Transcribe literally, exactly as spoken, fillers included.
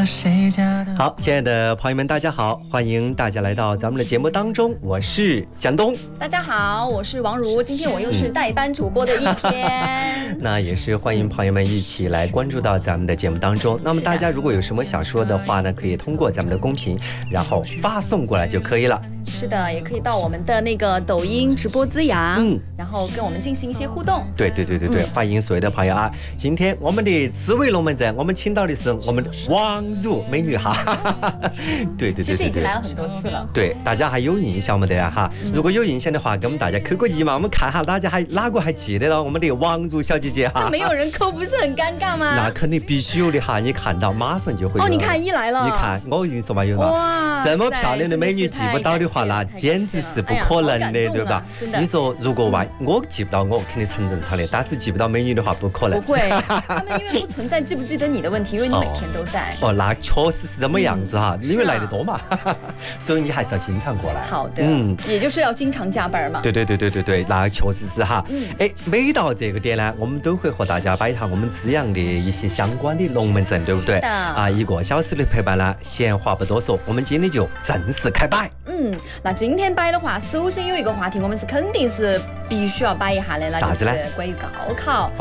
好，亲爱的朋友们，大家好，欢迎大家来到咱们的节目当中，我是蒋东。 大家好，我是王如，今天我又是代班主播的一天。 那也是欢迎朋友们一起来关注到咱们的节目当中。那么大家如果有什么想说的话呢，可以通过咱们的公屏，然后发送过来就可以了。 是的，也可以到我们的那个抖音直播滋养，嗯，然后跟我们进行一些互动。 对对对对对，嗯、欢迎所有的朋友啊！今天我们的滋味龙门阵，我们请到的是我们的王如美女哈。对对对对， 其实已经来了很多次了。 对，大家还有印象没得啊哈？嗯、如果有印象的话，给我们大家扣个一嘛，我们看哈，大家还哪个还记得到我们的王如小姐姐哈？ 那没有人扣，不是很尴尬吗？ 那肯定必须有的哈！你看到马上就会有。 哦，你看一来了。 你看，我跟你说嘛，有嘛？哇，这么漂亮的美女记不到的话，那简直是不可能的，哎、对吧？你说如果万我记不到我，肯定是很正常的，但是记不到美女的话，不可能。 不会，他们因为不存在记不记得你的问题，因为你每天都在。 哦，那确实是这么样子哈，嗯、因为来的多嘛，啊、所以你还是要经常过来。 好的，嗯，也就是要经常加班嘛。 对对对对对对，那确实是哈。嗯，哎，每到这个点呢，我们都会和大家摆一堂我们滋养的一些相关的龙门阵，对不对？ 是的。 啊，一个小时的陪伴呢，闲话不多说，我们今天就正式开摆。 嗯，那今天摆的话，首先有一个话题，我们是肯定是必须要摆一下的，那就是关于高考。